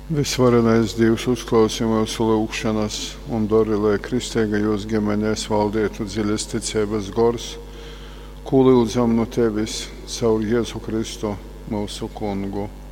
Visvarenais Dievs, uzklausi mūsu lūgšanas un dori, lai kristīgajos ģimenēs valdētu dziļas ticības gors, ko lūdzam no Tevis caur Jēzu Kristu, mūsu Kungu.